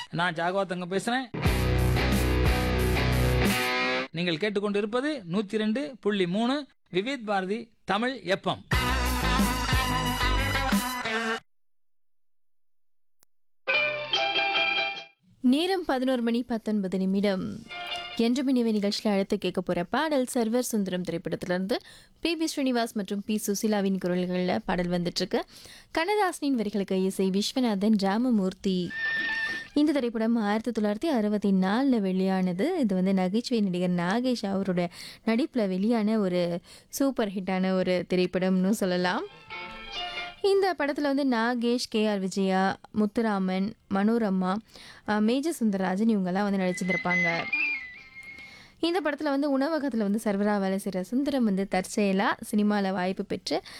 நான் ஜாகவா தங்க பேசுறேன். நீங்கள் கேட்டுக்கொண்டிருப்பது 102.3 விவேத் பாரதி தமிழ் எஃப்எம். நேரம் 11:19. என்றும் இனிவே நிகழ்ச்சியில் அடுத்து கேட்க போற பாடல் சர்வர் சுந்தரம் திரைப்படத்திலிருந்து பி ஸ்ரீனிவாஸ் மற்றும் பி சுசிலாவின் குரல்களில் பாடல் வந்துட்டு இருக்கு. கண்ணதாசனின் வரிகளுக்கு இசை விஸ்வநாதன் ராமமூர்த்தி. இந்த திரைப்படம் 1964 வெளியானது. இது வந்து நகைச்சுவை நடிகர் நாகேஷ் அவரோட நடிப்பில் வெளியான ஒரு சூப்பர் ஹிட்டான ஒரு திரைப்படம்னு சொல்லலாம். இந்த படத்தில் வந்து நாகேஷ், கேஆர் விஜயா, முத்துராமன், மனோரமா, மேஜர் சுந்தரராஜன் இவங்கெல்லாம் வந்து நடிச்சிருந்திருப்பாங்க. இந்த படத்தில் வந்து உணவகத்தில் வந்து சர்வரா வேலை செய்கிற சுந்தரம் வந்து தற்செயலாக சினிமாவில் வாய்ப்பு பெற்று